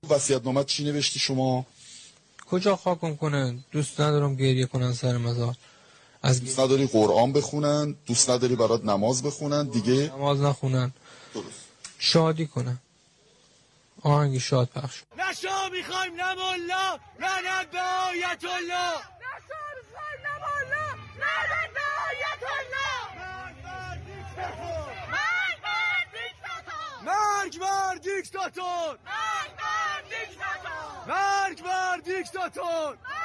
وصیت‌نامه چی نوشتی شما؟ کجا خاکم کنن؟ دوست ندارم گریه کنن سر مزار. دوست نداری قرآن بخونن، دوست نداری برات نماز بخونن، دیگه نماز نخونن. درست. شادی کنن. آهنگ شاد پخش. نه شاه میخوایم نه ملا، نه به آیت الله. نه شاه میخوایم نه ملا، نه به آیت الله. مرگ بر دیکتاتور. مرگ بر دیکتاتور. مرگ بر دیکتاتور. مرگ بر دیکتاتور.